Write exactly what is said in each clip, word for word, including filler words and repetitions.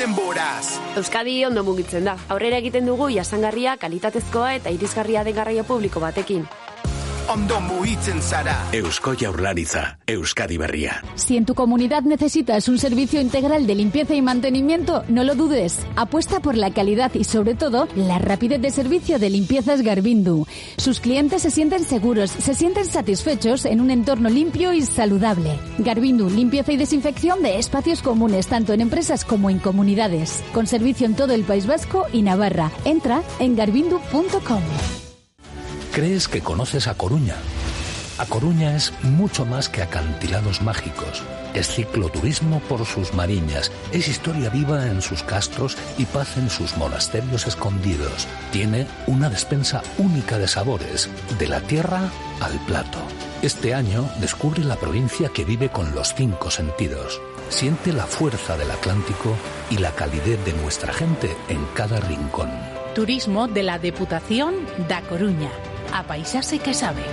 denboraz. Euskadi ondo mugitzen da. Aurrera egiten dugu jasangarria, kalitatezkoa eta irisgarria den garraio publiko batekin. Ondo mugitzen zara. Eusko Jaurlaritza, Euskadi Berria. Si en tu comunidad necesitas un servicio integral de limpieza y mantenimiento, no lo dudes. Apuesta por la calidad y, sobre todo, la rapidez de servicio de Limpiezas Garbindu. Sus clientes se sienten seguros, se sienten satisfechos en un entorno limpio y saludable. Garbindu, limpieza y desinfección de espacios comunes, tanto en empresas como en comunidades. Con servicio en todo el País Vasco y Navarra. Entra en garbindu punto com. ¿Crees que conoces A Coruña? A Coruña es mucho más que acantilados mágicos. Es cicloturismo por sus mariñas, es historia viva en sus castros y paz en sus monasterios escondidos. Tiene una despensa única de sabores, de la tierra al plato. Este año descubre la provincia que vive con los cinco sentidos. Siente la fuerza del Atlántico y la calidez de nuestra gente en cada rincón. Turismo de la Deputación da Coruña. A paisase que sabe.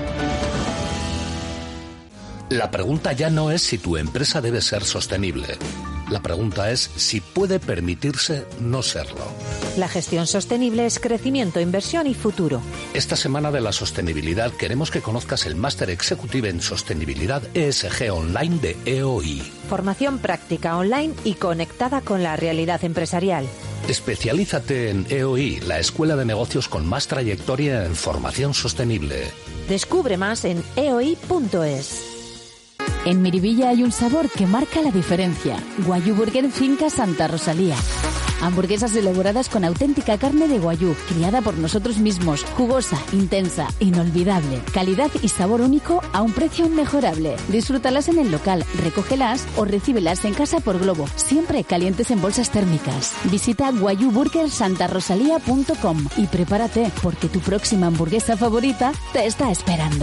La pregunta ya no es si tu empresa debe ser sostenible. La pregunta es si puede permitirse no serlo. La gestión sostenible es crecimiento, inversión y futuro. Esta semana de la sostenibilidad queremos que conozcas el Máster Executive en Sostenibilidad E S G Online de E O I. Formación práctica online y conectada con la realidad empresarial. Especialízate en E O I, la escuela de negocios con más trayectoria en formación sostenible. Descubre más en e o i punto es. En Miribilla hay un sabor que marca la diferencia. Guayú Burger Finca Santa Rosalía. Hamburguesas elaboradas con auténtica carne de guayú, criada por nosotros mismos, jugosa, intensa, inolvidable. Calidad y sabor único a un precio inmejorable. Disfrútalas en el local, recógelas o recíbelas en casa por globo, siempre calientes en bolsas térmicas. Visita guayú burger santa rosalía punto com y prepárate, porque tu próxima hamburguesa favorita te está esperando.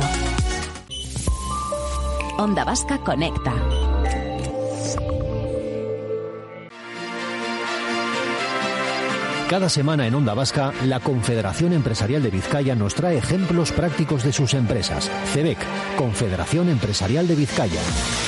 Onda Vasca Conecta. Cada semana en Onda Vasca, la Confederación Empresarial de Vizcaya nos trae ejemplos prácticos de sus empresas. C E B E C, Confederación Empresarial de Vizcaya.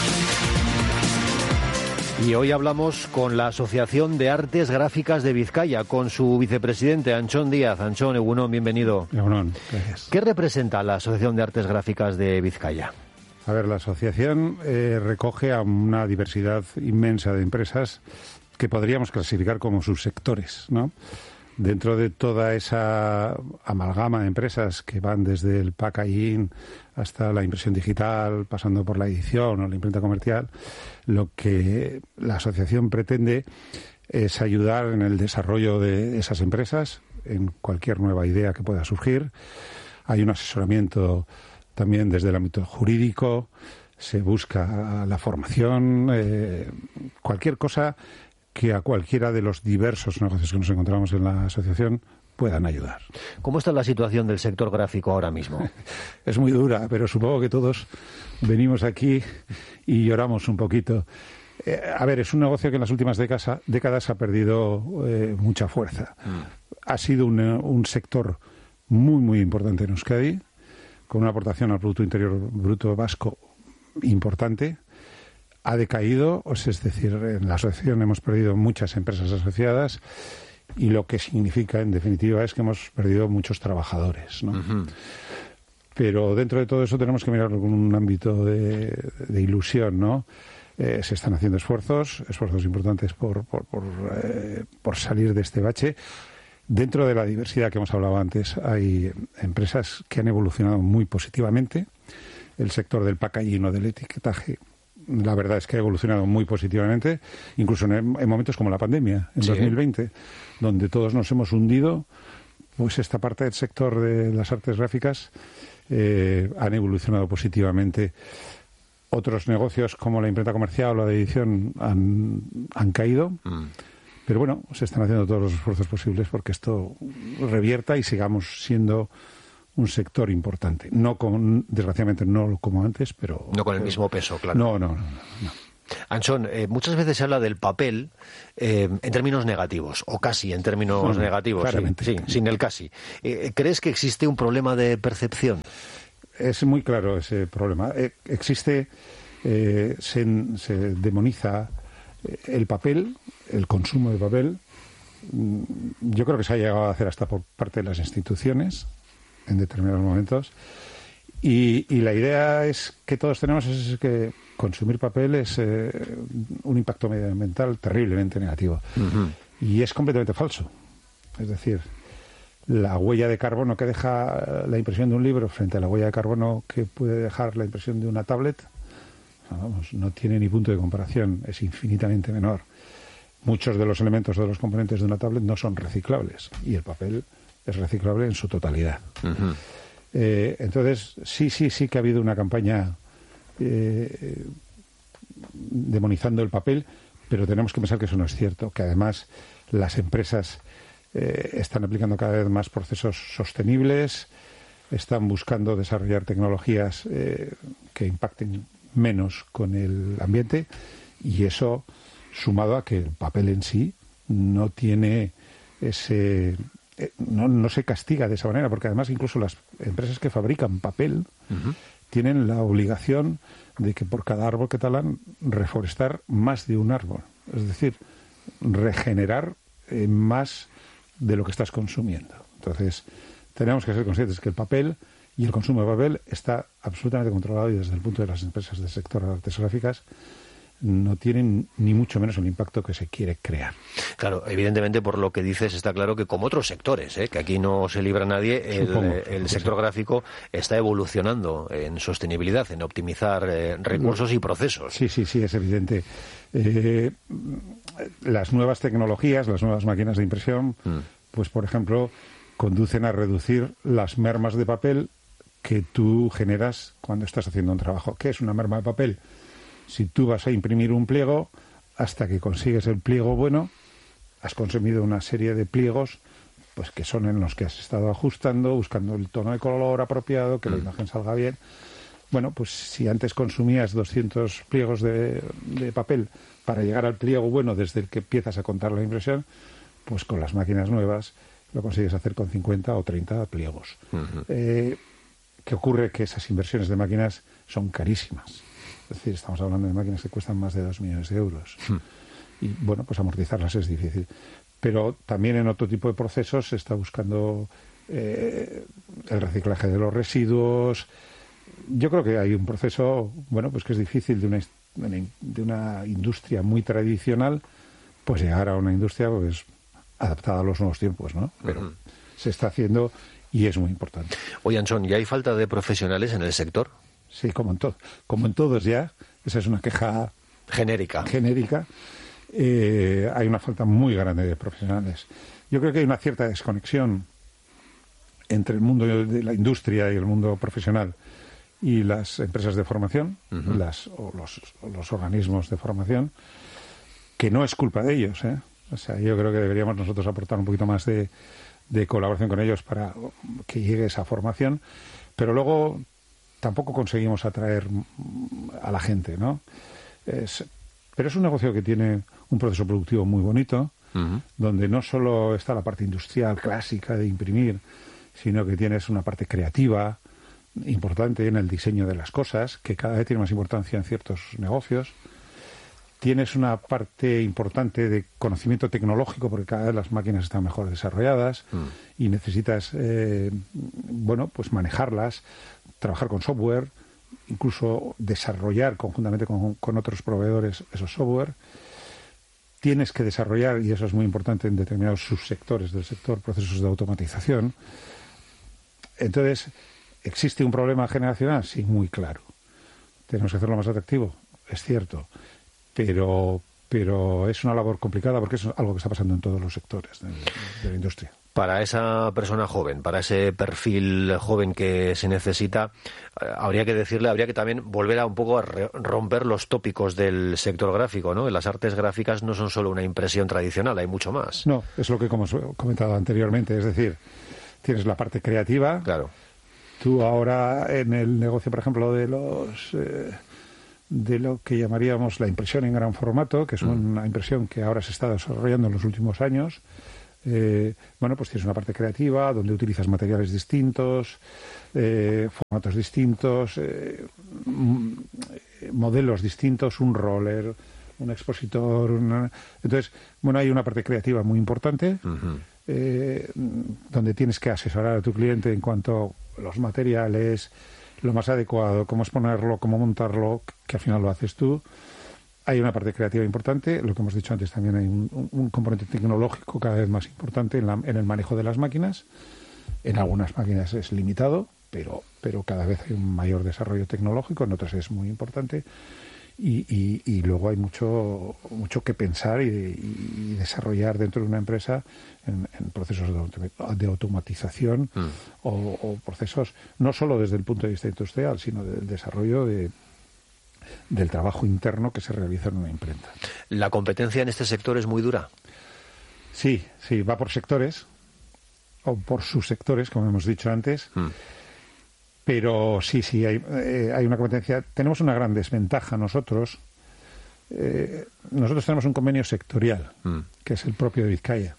Y hoy hablamos con la Asociación de Artes Gráficas de Vizcaya, con su vicepresidente, Antxon Díaz. Antxon, egunon, bienvenido. Egunon, gracias. ¿Qué representa la Asociación de Artes Gráficas de Vizcaya? A ver, la asociación eh, recoge a una diversidad inmensa de empresas que podríamos clasificar como subsectores, ¿no? Dentro de toda esa amalgama de empresas que van desde el packaging hasta la impresión digital, pasando por la edición o la imprenta comercial, lo que la asociación pretende es ayudar en el desarrollo de esas empresas, en cualquier nueva idea que pueda surgir. Hay un asesoramiento también desde el ámbito jurídico, se busca la formación, eh, cualquier cosa que a cualquiera de los diversos negocios que nos encontramos en la asociación puedan ayudar. ¿Cómo está la situación del sector gráfico ahora mismo? Es muy dura, pero supongo que todos venimos aquí y lloramos un poquito. Eh, a ver, es un negocio que en las últimas décadas, décadas ha perdido eh, mucha fuerza. Mm. Ha sido un, un sector muy, muy importante en Euskadi, con una aportación al Producto Interior Bruto vasco importante. Ha decaído, es decir, en la asociación hemos perdido muchas empresas asociadas y lo que significa, en definitiva, es que hemos perdido muchos trabajadores, ¿no? Uh-huh. Pero dentro de todo eso tenemos que mirarlo con un ámbito de, de ilusión, ¿no? Eh, se están haciendo esfuerzos, esfuerzos importantes por, por, por, eh, por salir de este bache. Dentro de la diversidad que hemos hablado antes, hay empresas que han evolucionado muy positivamente. El sector del packaging o del etiquetaje, la verdad es que ha evolucionado muy positivamente, incluso en, en momentos como la pandemia, en sí. dos mil veinte, donde todos nos hemos hundido, pues esta parte del sector de las artes gráficas eh, han evolucionado positivamente. Otros negocios como la imprenta comercial o la de edición han, han caído, mm. pero bueno, se están haciendo todos los esfuerzos posibles porque esto revierta y sigamos siendo un sector importante. No con, desgraciadamente no como antes, pero... No con el pero, mismo peso, claro. No, no, no. no. Antxon, eh, muchas veces se habla del papel eh, en términos negativos, o casi en términos no, negativos, claramente. Sí, sí, sin el casi. Eh, ¿Crees que existe un problema de percepción? Es muy claro ese problema. Eh, existe, eh, se, se demoniza El papel, el consumo de papel, yo creo que se ha llegado a hacer hasta por parte de las instituciones en determinados momentos. Y, y la idea es que todos tenemos es que consumir papel es eh, un impacto medioambiental terriblemente negativo. Uh-huh. Y es completamente falso. Es decir, la huella de carbono que deja la impresión de un libro frente a la huella de carbono que puede dejar la impresión de una tablet, vamos, no tiene ni punto de comparación, es infinitamente menor. Muchos de los elementos de los componentes de una tablet no son reciclables y el papel es reciclable en su totalidad. Uh-huh. Eh, entonces, sí, sí, sí que ha habido una campaña eh, demonizando el papel, pero tenemos que pensar que eso no es cierto, que además las empresas eh, están aplicando cada vez más procesos sostenibles, están buscando desarrollar tecnologías eh, que impacten menos con el ambiente, y eso, sumado a que el papel en sí no tiene ese... Eh, no, no se castiga de esa manera, porque además incluso las empresas que fabrican papel uh-huh. tienen la obligación de que por cada árbol que talan reforestar más de un árbol, es decir, regenerar eh, más de lo que estás consumiendo. Entonces, tenemos que ser conscientes que el papel y el consumo de papel está absolutamente controlado, y desde el punto de las empresas del sector de artes gráficas no tienen ni mucho menos el impacto que se quiere crear. Claro, evidentemente por lo que dices está claro que como otros sectores, ¿eh? que aquí no se libra nadie, el, Supongo, el sector sí. gráfico está evolucionando en sostenibilidad, en optimizar eh, recursos y procesos. Sí, sí, sí, es evidente. Eh, las nuevas tecnologías, las nuevas máquinas de impresión, mm. pues por ejemplo, conducen a reducir las mermas de papel que tú generas cuando estás haciendo un trabajo. ¿Qué es una merma de papel? Si tú vas a imprimir un pliego, hasta que consigues el pliego bueno, has consumido una serie de pliegos pues que son en los que has estado ajustando, buscando el tono de color apropiado, que mm. la imagen salga bien. Bueno, pues si antes consumías doscientos pliegos de, de papel para llegar al pliego bueno desde el que empiezas a contar la impresión, pues con las máquinas nuevas lo consigues hacer con cincuenta o treinta pliegos. Uh-huh. Eh, ¿Qué ocurre? Que esas inversiones de máquinas son carísimas. Es decir, estamos hablando de máquinas que cuestan más de dos millones de euros. Hmm. Y, bueno, pues amortizarlas es difícil. Pero también en otro tipo de procesos se está buscando eh, el reciclaje de los residuos. Yo creo que hay un proceso, bueno, pues que es difícil de una, de una industria muy tradicional, pues llegar a una industria pues adaptada a los nuevos tiempos, ¿no? Pero uh-huh. se está haciendo y es muy importante. Oye, Anson, ¿y hay falta de profesionales en el sector? Sí, como en todo, como en todos ya. Esa es una queja genérica. Genérica. Eh, hay una falta muy grande de profesionales. Yo creo que hay una cierta desconexión entre el mundo de la industria y el mundo profesional y las empresas de formación, uh-huh. las o los, o los organismos de formación, que no es culpa de ellos, ¿eh? O sea, yo creo que deberíamos nosotros aportar un poquito más de, de colaboración con ellos para que llegue esa formación, pero luego tampoco conseguimos atraer a la gente, ¿no? Es, pero es un negocio que tiene un proceso productivo muy bonito, uh-huh. donde no solo está la parte industrial clásica de imprimir, sino que tienes una parte creativa importante en el diseño de las cosas, que cada vez tiene más importancia en ciertos negocios. Tienes una parte importante de conocimiento tecnológico, porque cada vez las máquinas están mejor desarrolladas mm. y necesitas, eh, bueno, pues manejarlas, trabajar con software, incluso desarrollar conjuntamente con, con otros proveedores esos software. Tienes que desarrollar, y eso es muy importante en determinados subsectores del sector, procesos de automatización. Entonces, ¿existe un problema generacional? Sí, muy claro. Tenemos que hacerlo más atractivo, es cierto. Pero, pero es una labor complicada porque es algo que está pasando en todos los sectores de, de la industria. Para esa persona joven, para ese perfil joven que se necesita, habría que decirle, habría que también volver a un poco a re- romper los tópicos del sector gráfico, ¿no? Las artes gráficas no son solo una impresión tradicional, hay mucho más. No, es lo que hemos comentado anteriormente, es decir, tienes la parte creativa. Claro. Tú ahora en el negocio, por ejemplo, de los... Eh, de lo que llamaríamos la impresión en gran formato, que es una impresión que ahora se está desarrollando en los últimos años. Eh, bueno, pues tienes una parte creativa donde utilizas materiales distintos, eh, formatos distintos, eh, m- modelos distintos, un roller, un expositor. Una... Entonces, bueno, hay una parte creativa muy importante, uh-huh. eh, donde tienes que asesorar a tu cliente en cuanto a los materiales, lo más adecuado, cómo exponerlo, cómo montarlo, que al final lo haces tú. Hay una parte creativa importante, lo que hemos dicho antes, también hay un, un, un componente tecnológico cada vez más importante en, la, en el manejo de las máquinas. En algunas máquinas es limitado, pero, pero cada vez hay un mayor desarrollo tecnológico, en otras es muy importante. Y, y, y luego hay mucho mucho que pensar y, y desarrollar dentro de una empresa en, en procesos de, de automatización mm. o, o procesos, no solo desde el punto de vista industrial, sino del desarrollo de del trabajo interno que se realiza en una imprenta. ¿La competencia en este sector es muy dura? Sí, sí, va por sectores o por subsectores, como hemos dicho antes. Mm. Pero sí, sí, hay, eh, hay una competencia. Tenemos una gran desventaja nosotros. Eh, nosotros tenemos un convenio sectorial, mm. que es el propio de Vizcaya.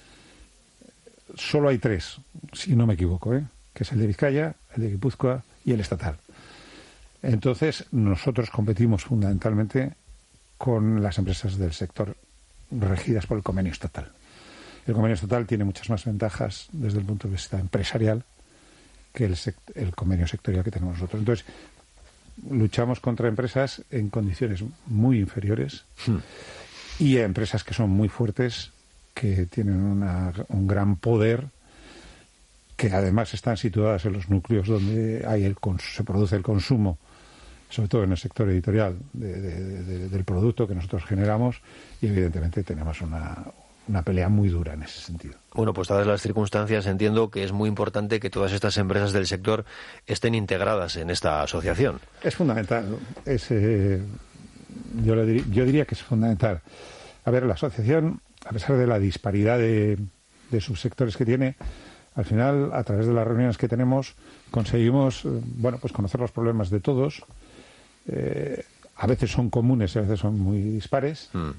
Solo hay tres, si no me equivoco, ¿eh? que es el de Vizcaya, el de Guipúzcoa y el estatal. Entonces, nosotros competimos fundamentalmente con las empresas del sector regidas por el convenio estatal. El convenio estatal tiene muchas más ventajas desde el punto de vista empresarial que el, sect- el convenio sectorial que tenemos nosotros. Entonces, luchamos contra empresas en condiciones muy inferiores hmm. y empresas que son muy fuertes, que tienen una, un gran poder, que además están situadas en los núcleos donde hay el cons- se produce el consumo, sobre todo en el sector editorial de, de, de, del producto que nosotros generamos, y evidentemente tenemos una, una pelea muy dura en ese sentido. Bueno, pues dadas las circunstancias, entiendo que es muy importante que todas estas empresas del sector estén integradas en esta asociación. Es fundamental. Es, eh, yo, le dir- yo diría que es fundamental. A ver, la asociación, a pesar de la disparidad de, de subsectores que tiene, al final, a través de las reuniones que tenemos, conseguimimos, eh, bueno, pues conocer los problemas de todos. Eh, a veces son comunes y a veces son muy dispares. Mm.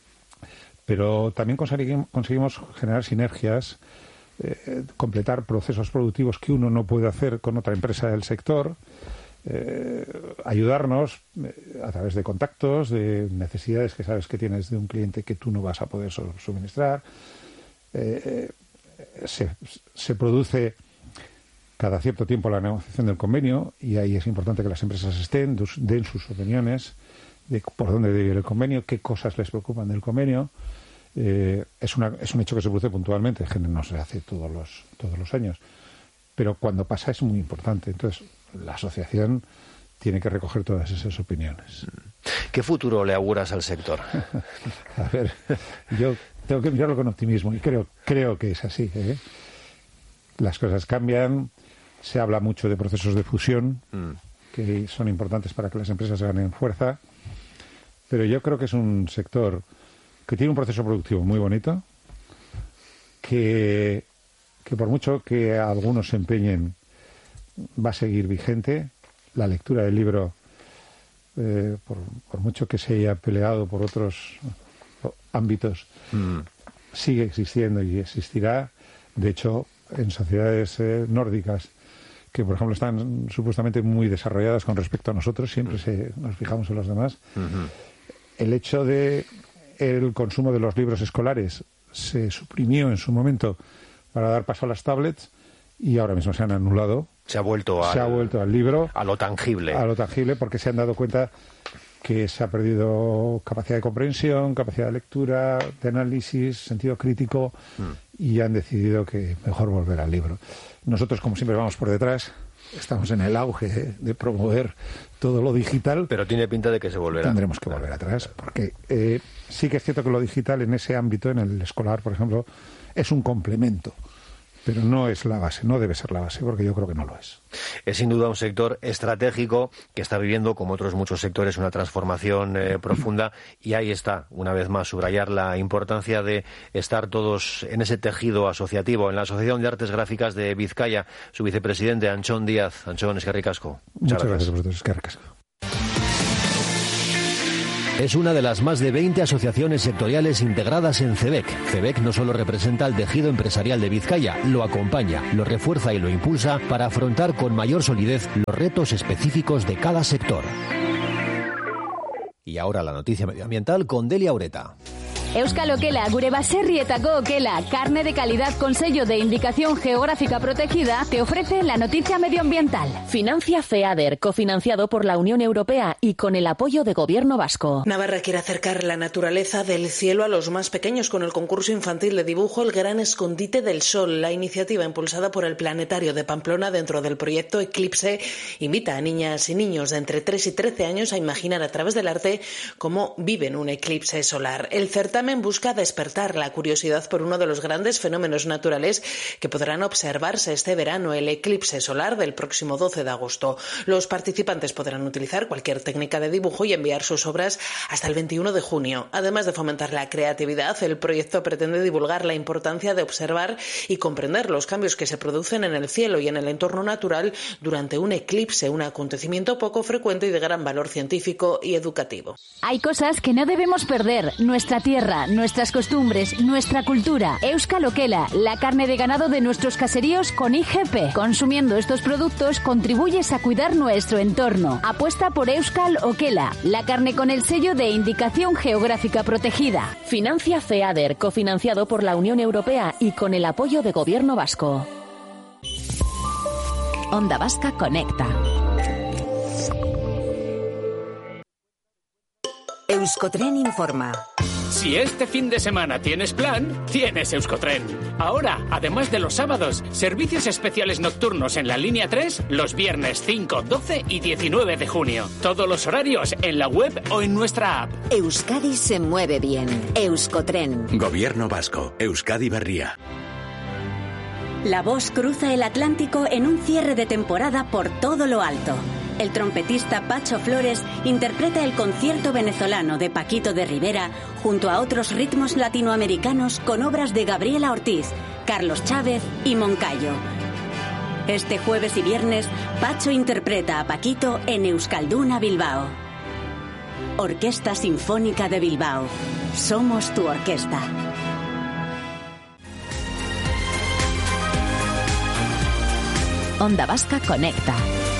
Pero también conseguimos, conseguimos generar sinergias, eh, completar procesos productivos que uno no puede hacer con otra empresa del sector, eh, ayudarnos eh, a través de contactos, de necesidades que sabes que tienes de un cliente que tú no vas a poder suministrar. Eh, se, se produce cada cierto tiempo la negociación del convenio, y ahí es importante que las empresas estén, den sus opiniones de por dónde debe ir el convenio, qué cosas les preocupan del convenio. Eh, es, una, es un hecho que se produce puntualmente, no se hace todos los, todos los años, pero cuando pasa es muy importante. Entonces, la asociación tiene que recoger todas esas opiniones. ¿Qué futuro le auguras al sector? A ver, yo tengo que mirarlo con optimismo y creo, creo que es así, ¿eh? Las cosas cambian, se habla mucho de procesos de fusión, mm. que son importantes para que las empresas ganen fuerza, pero yo creo que es un sector que tiene un proceso productivo muy bonito, que, que por mucho que algunos se empeñen, va a seguir vigente. La lectura del libro, eh, por, por mucho que se haya peleado por otros ámbitos, mm. sigue existiendo y existirá. De hecho, en sociedades eh, nórdicas, que por ejemplo están supuestamente muy desarrolladas con respecto a nosotros, siempre se, nos fijamos en los demás, uh-huh. el hecho de el consumo de los libros escolares se suprimió en su momento para dar paso a las tablets, y ahora mismo se han anulado. Se ha vuelto, se al, ha vuelto al libro. A lo tangible. A lo tangible, porque se han dado cuenta que se ha perdido capacidad de comprensión, capacidad de lectura, de análisis, sentido crítico, mm. y han decidido que mejor volver al libro. Nosotros, como siempre, vamos por detrás. Estamos en el auge de promover todo lo digital. Pero tiene pinta de que se volverá. Tendremos que volver atrás, porque eh, sí que es cierto que lo digital en ese ámbito, en el escolar, por ejemplo, es un complemento. Pero no es la base, no debe ser la base, porque yo creo que no lo es. Es sin duda un sector estratégico que está viviendo, como otros muchos sectores, una transformación eh, profunda, y ahí está, una vez más, subrayar la importancia de estar todos en ese tejido asociativo. En la Asociación de Artes Gráficas de Vizcaya, su vicepresidente, Antxon Díaz. Antxon, eskerrik asko. Muchas, Muchas gracias a vosotros, eskerrik asko. Es una de las más de veinte asociaciones sectoriales integradas en CEBEC. CEBEC no solo representa al tejido empresarial de Vizcaya, lo acompaña, lo refuerza y lo impulsa para afrontar con mayor solidez los retos específicos de cada sector. Y ahora la noticia medioambiental con Delia Ureta. Euskal Okela, gure baserrietako okela, carne de calidad con sello de indicación geográfica protegida, te ofrece la noticia medioambiental. Financia FEADER, cofinanciado por la Unión Europea y con el apoyo de Gobierno vasco. Navarra quiere acercar la naturaleza del cielo a los más pequeños con el concurso infantil de dibujo El Gran Escondite del Sol. La iniciativa, impulsada por el Planetario de Pamplona dentro del proyecto Eclipse, invita a niñas y niños de entre tres y trece años a imaginar a través del arte cómo viven un eclipse solar. El certamen busca despertar la curiosidad por uno de los grandes fenómenos naturales que podrán observarse este verano, el eclipse solar del próximo doce de agosto. Los participantes podrán utilizar cualquier técnica de dibujo y enviar sus obras hasta el veintiuno de junio. Además de fomentar la creatividad, el proyecto pretende divulgar la importancia de observar y comprender los cambios que se producen en el cielo y en el entorno natural durante un eclipse, un acontecimiento poco frecuente y de gran valor científico y educativo. Hay cosas que no debemos perder: nuestra tierra, nuestras costumbres, nuestra cultura. Euskal Okela, la carne de ganado de nuestros caseríos con I G P. Consumiendo estos productos contribuyes a cuidar nuestro entorno. Apuesta por Euskal Okela, la carne con el sello de indicación geográfica protegida. Financia FEADER, cofinanciado por la Unión Europea y con el apoyo de Gobierno vasco. Onda Vasca Conecta. Euskotren informa. Si este fin de semana tienes plan, tienes Euskotren. Ahora, además de los sábados, servicios especiales nocturnos en la línea tres los viernes cinco, doce y diecinueve de junio. Todos los horarios en la web o en nuestra app. Euskadi se mueve bien. Euskotren. Gobierno vasco. Euskadi Berria. La voz cruza el Atlántico en un cierre de temporada por todo lo alto. El trompetista Pacho Flores interpreta el concierto venezolano de Paquito de Rivera junto a otros ritmos latinoamericanos con obras de Gabriela Ortiz, Carlos Chávez y Moncayo. Este jueves y viernes, Pacho interpreta a Paquito en Euskalduna Bilbao. Orquesta Sinfónica de Bilbao. Somos tu orquesta. Onda Vasca Conecta.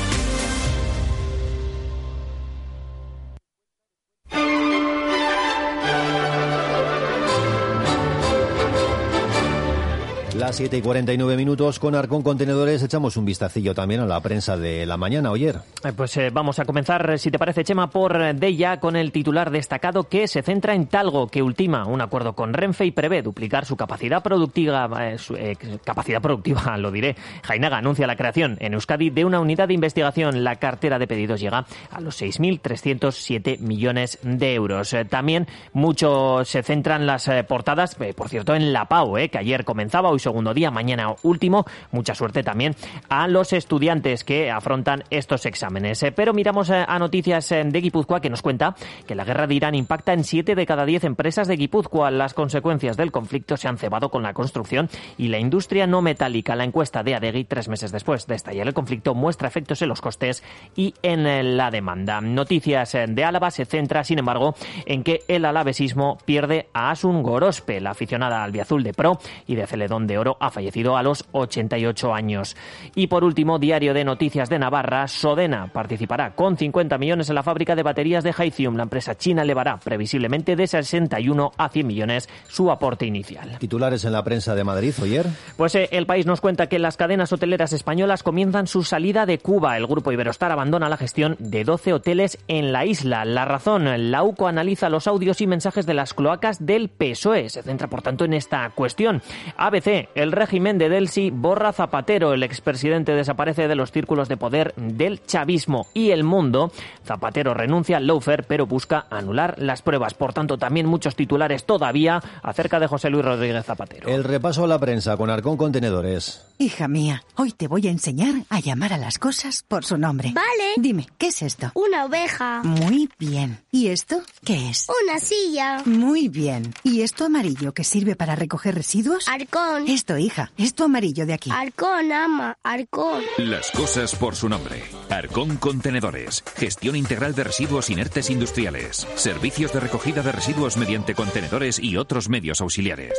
Las siete y cuarenta y nueve minutos con Arcón Contenedores. Echamos un vistacillo también a la prensa de la mañana, Oyer. Eh, pues eh, vamos a comenzar, si te parece, Chema, por Deia, con el titular destacado que se centra en Talgo, que ultima un acuerdo con Renfe y prevé duplicar su capacidad productiva, eh, su, eh, capacidad productiva, lo diré. Jainaga anuncia la creación en Euskadi de una unidad de investigación. La cartera de pedidos llega a los seis mil trescientos siete millones de euros. Eh, también mucho se centran las eh, portadas, eh, por cierto, en la PAU, eh, que ayer comenzaba, hoy segundo día, mañana último. Mucha suerte también a los estudiantes que afrontan estos exámenes. Eh, pero miramos eh, a noticias eh, de Guipúzcoa, que nos cuenta que la guerra de Irán impacta en siete de cada diez empresas de Guipúzcoa. Las consecuencias del conflicto se han cebado con la construcción y la industria no metálica. La encuesta de Adegi, tres meses después de estallar el conflicto, muestra efectos en los costes y en eh, la demanda. Noticias eh, de Álava se centra, sin embargo, en que el alavesismo pierde a Asun Gorospe. La aficionada albiazul de Pro y de Celedón de Oro ha fallecido a los ochenta y ocho años. Y por último, Diario de Noticias de Navarra, Sodena participará con cincuenta millones en la fábrica de baterías de Haithium. La empresa china elevará previsiblemente de sesenta y uno a cien millones su aporte inicial. Titulares en la prensa de Madrid, Oyer. Pues eh, El País nos cuenta que las cadenas hoteleras españolas comienzan su salida de Cuba. El grupo Iberostar abandona la gestión de doce hoteles en la isla. La Razón, la U C O analiza los audios y mensajes de las cloacas del P S O E. Se centra, por tanto, en esta cuestión. A B C, el régimen de Delsi borra Zapatero. El expresidente desaparece de los círculos de poder del chavismo. Y El Mundo, Zapatero renuncia al lawfare, pero busca anular las pruebas. Por tanto, también muchos titulares todavía acerca de José Luis Rodríguez Zapatero. El repaso a la prensa con Arcón Contenedores. Hija mía, hoy te voy a enseñar a llamar a las cosas por su nombre. Vale. Dime, ¿qué es esto? Una oveja. Muy bien. ¿Y esto qué es? Una silla. Muy bien. ¿Y esto amarillo que sirve para recoger residuos? Arcón. Esto, hija, esto amarillo de aquí. Arcón, ama, Arcón. Las cosas por su nombre. Arcón Contenedores. Gestión integral de residuos inertes industriales. Servicios de recogida de residuos mediante contenedores y otros medios auxiliares.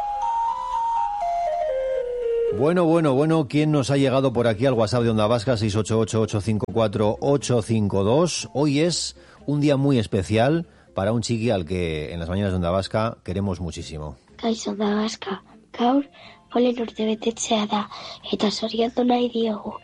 Bueno, bueno, bueno, ¿quién nos ha llegado por aquí al WhatsApp de Onda Vasca? seis ocho ocho, ocho cinco cuatro, ocho cinco dos. Hoy es un día muy especial para un chiqui al que en las mañanas de Onda Vasca queremos muchísimo. Kaixo Onda Vasca, gaur polen urtebetetzea da, eta zoriondu nahi diogu